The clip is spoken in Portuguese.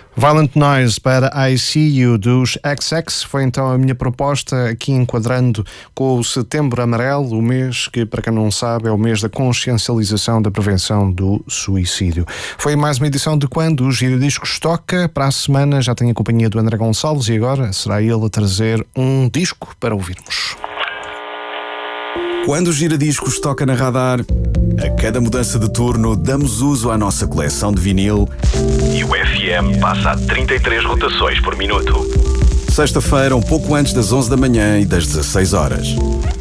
Violent Noise para I See You dos XX foi então a minha proposta, aqui enquadrando com o Setembro Amarelo, o mês que, para quem não sabe, é o mês da consciencialização da prevenção do suicídio. Foi mais uma edição de Quando o Giradiscos toca. Para a semana já tenho a companhia do André Gonçalves e agora será ele a trazer um disco para ouvirmos. Quando o Giradiscos toca na Radar, a cada mudança de turno damos uso à nossa coleção de vinil e o FM passa a 33 rotações por minuto. Sexta-feira, um pouco antes das 11 da manhã e das 16 horas.